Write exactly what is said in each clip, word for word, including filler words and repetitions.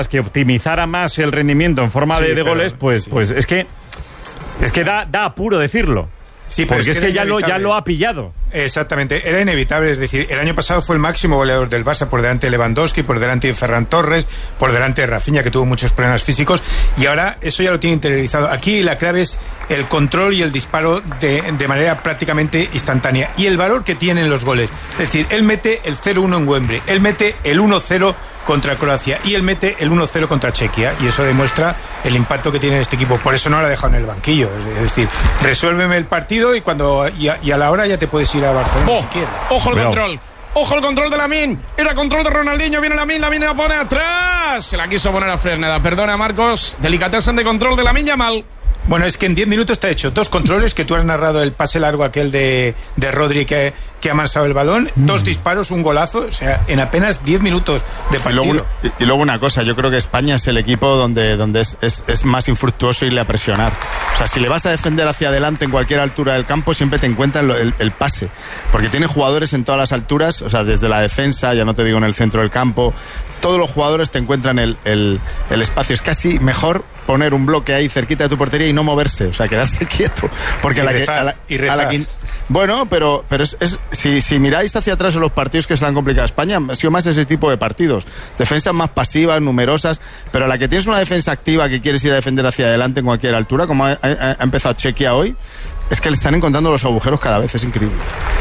que optimizara más el rendimiento en forma sí, de, de pero, goles, pues, sí. pues es que es que da, da apuro decirlo. Sí, pero porque es que, es que ya, lo, ya lo ha pillado. Exactamente, era inevitable. Es decir, el año pasado fue el máximo goleador del Barça por delante de Lewandowski, por delante de Ferran Torres, por delante de Rafinha, que tuvo muchos problemas físicos, y ahora eso ya lo tiene interiorizado. Aquí la clave es el control y el disparo de, de manera prácticamente instantánea, y el valor que tienen los goles. Es decir, él mete el cero uno en Wembley, él mete el uno cero contra Croacia y él mete el uno cero contra Chequia, y eso demuestra el impacto que tiene este equipo. Por eso no lo ha dejado en el banquillo. Es decir, resuélveme el partido y cuando y a, y a la hora ya te puedes ir a Barcelona. Oh, si quieres. Ojo el Cuidado. control. Ojo el control de Lamine. Era control de Ronaldinho. Viene Lamine. Lamine la pone atrás. Se la quiso poner a Fresneda. Perdona, Marcos. Delicatessen de control de Lamine Yamal. Bueno, es que en diez minutos te ha hecho dos controles, que tú has narrado el pase largo aquel de, de Rodri que, que ha amansado el balón, mm. dos disparos, un golazo, o sea, en apenas diez minutos de partido. Y luego, y, y luego una cosa, yo creo que España es el equipo donde, donde es, es, es más infructuoso irle a presionar. O sea, si le vas a defender hacia adelante en cualquier altura del campo, siempre te encuentran el, el, el pase, porque tiene jugadores en todas las alturas, o sea, desde la defensa, ya no te digo en el centro del campo, todos los jugadores te encuentran el, el, el espacio. Es casi mejor poner un bloque ahí cerquita de tu portería y no moverse, o sea, quedarse quieto, porque y a la, rezar, a la, y rezar. a la quin... Bueno, pero, pero es, es, si, si miráis hacia atrás en los partidos que se le han complicado a España, ha sido más ese tipo de partidos. Defensas más pasivas, numerosas, pero a la que tienes una defensa activa que quieres ir a defender hacia adelante en cualquier altura, como ha, ha, ha empezado Chequia hoy, es que le están encontrando los agujeros cada vez, es increíble.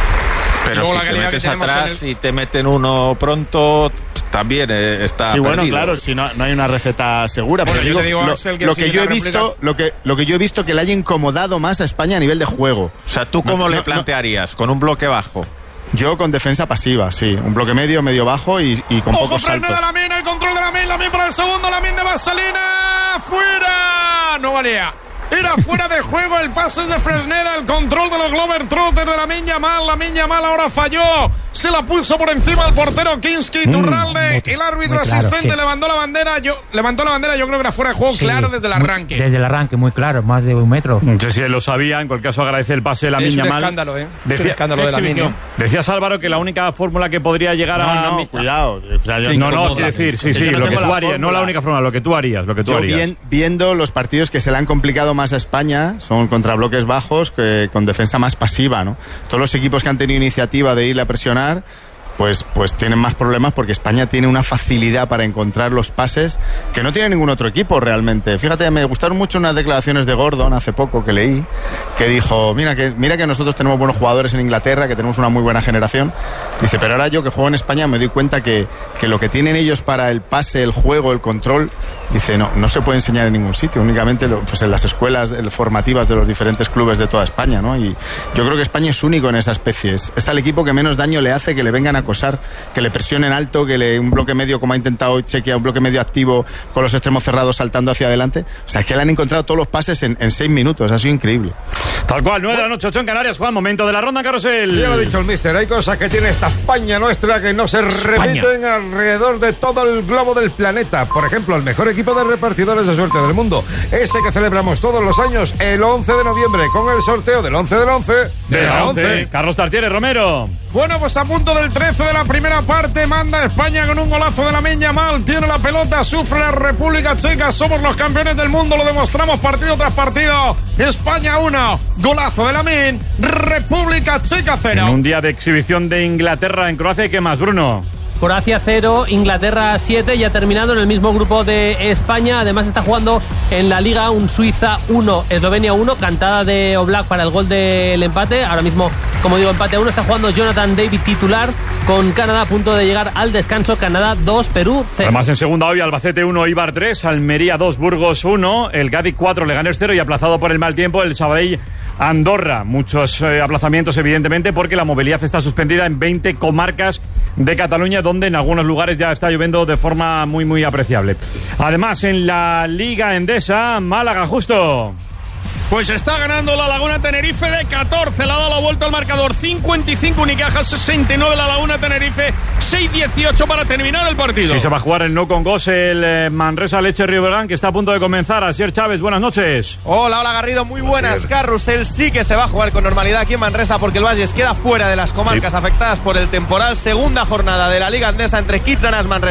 Pero si te metes atrás el... y te meten uno pronto, también eh, está sí, perdido. Bueno, claro, si no, no hay una receta segura. Bueno, pero yo digo, digo, lo, Axel, que lo si que yo he visto, replicas... lo que lo que yo he visto que le haya incomodado más a España a nivel de juego. O sea, ¿tú cómo no, le no, plantearías? ¿Con un bloque bajo? Yo con defensa pasiva, sí. Un bloque medio, medio bajo y, y con Ojo, pocos saltos. Ojo, Lamine, el control de Lamine, Lamine para el segundo, Lamine de Vaselina, ¡fuera! No valía. Era fuera de juego el pase de Fresneda, el control de los Globetrotters de Lamine Yamal. Lamine Yamal ahora falló, se la puso por encima al portero Kinski Turralde. Mm, el árbitro claro, asistente sí. levantó la bandera. Yo levantó la bandera. Yo creo que era fuera de juego, sí, claro, desde el arranque. Muy, desde el arranque, muy claro, más de un metro. No sé si él lo sabía. En cualquier caso, agradece el pase de Lamine Yamal. Es un escándalo, ¿eh? Decía, es un escándalo de Lamine, ¿eh? Decías, Álvaro, que la única fórmula que podría llegar no, a. No, mi... cuidado. O sea, yo sí, no, no, quiero decir, sí, sí, no lo que tú la harías. fórmula. No la única fórmula, lo que tú harías. Lo que tú yo harías. Bien, viendo los partidos que se le han complicado más a España, son contra bloques bajos, que, con defensa más pasiva, ¿no? Todos los equipos que han tenido iniciativa de irle a presionar, pues, pues tienen más problemas porque España tiene una facilidad para encontrar los pases que no tiene ningún otro equipo realmente. Fíjate, me gustaron mucho unas declaraciones de Gordon hace poco que leí, que dijo, mira que, mira que nosotros tenemos buenos jugadores en Inglaterra, que tenemos una muy buena generación. Dice, pero ahora yo que juego en España me doy cuenta que, que lo que tienen ellos para el pase, el juego, el control, dice, no, no se puede enseñar en ningún sitio, únicamente lo, pues en las escuelas formativas de los diferentes clubes de toda España, ¿no? Y yo creo que España es único en esa especie. Es, es al equipo que menos daño le hace que le vengan a acosar, que le presionen alto, que le un bloque medio, como ha intentado Chequia, un bloque medio activo con los extremos cerrados saltando hacia adelante. O sea, es que le han encontrado todos los pases en, en seis minutos. Ha sido increíble. Tal cual, nueve de la noche, ocho en Canarias. Juan, momento de la ronda, Carrusel. Ya lo ha dicho el míster, hay cosas que tiene esta España nuestra que no se España. repiten alrededor de todo el globo del planeta. Por ejemplo, el mejor equipo de repartidores de suerte del mundo, ese que celebramos todos los años el once de noviembre con el sorteo del once del once de la once. Carlos Tartiere, Romero. Bueno, pues a punto del trece de la primera parte, manda España con un golazo de Lamine Yamal, tiene la pelota, sufre la República Checa, somos los campeones del mundo, lo demostramos partido tras partido. España uno, golazo de Lamine, República Checa cero. En un día de exhibición de Inglaterra en Croacia, ¿y qué más, Bruno? Croacia cero, Inglaterra siete, ya terminado en el mismo grupo de España. Además está jugando en la Liga un Suiza uno, Eslovenia uno, cantada de Oblak para el gol del empate. Ahora mismo, como digo, empate a uno. Está jugando Jonathan David titular con Canadá a punto de llegar al descanso. Canadá dos, Perú cero. Además en segunda hoy Albacete uno, Eibar tres, Almería dos, Burgos uno, el Cádiz cuatro, Leganés cero y aplazado por el mal tiempo el Sabadell Andorra. Muchos eh, aplazamientos evidentemente porque la movilidad está suspendida en veinte comarcas de Cataluña, donde en algunos lugares ya está lloviendo de forma muy muy apreciable. Además en la Liga Endesa, Málaga justo. Pues está ganando la Laguna Tenerife de catorce, le ha dado la vuelta al marcador, cincuenta y cinco Unicaja, sesenta y nueve la Laguna Tenerife, seis dieciocho para terminar el partido. Sí, se va a jugar el no con Gos, el eh, Manresa Leche Riobregán, que está a punto de comenzar. Asier Chávez, buenas noches. Hola, hola Garrido, muy buenas. Carrusel sí que se va a jugar con normalidad aquí en Manresa porque el Valles queda fuera de las comarcas sí. afectadas por el temporal. Segunda jornada de la Liga Endesa entre Kitsanas Manresa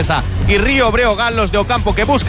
y Río Breogán, los de Ocampo, que buscan